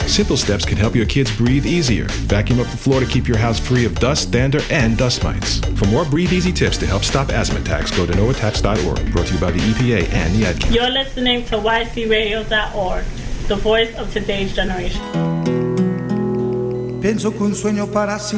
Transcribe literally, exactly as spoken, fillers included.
Simple steps can help your kids breathe easier. Vacuum up the floor to keep your house free of dust, dander, and dust mites. For more Breathe Easy tips to help stop asthma attacks, go to no attacks dot org. Brought to you by the E P A and the Ad Council. You're listening to Y C radio dot org, the voice of today's generation. Penso che un sogno para